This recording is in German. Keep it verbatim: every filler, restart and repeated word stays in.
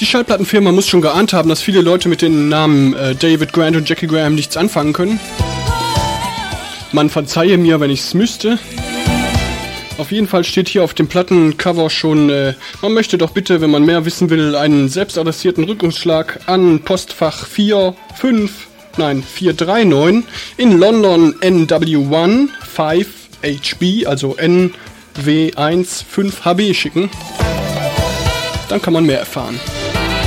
Die Schallplattenfirma muss schon geahnt haben, dass viele Leute mit den Namen äh, David Grant und Jackie Graham nichts anfangen können. Man verzeihe mir, wenn ich es müsste. Auf jeden Fall steht hier auf dem Plattencover schon, äh, man möchte doch bitte, wenn man mehr wissen will, einen selbstadressierten Rückrufschlag an Postfach vier fünf, nein, vier drei neun in London N W eins fünf H B, also N W eins fünf H B schicken. Dann kann man mehr erfahren.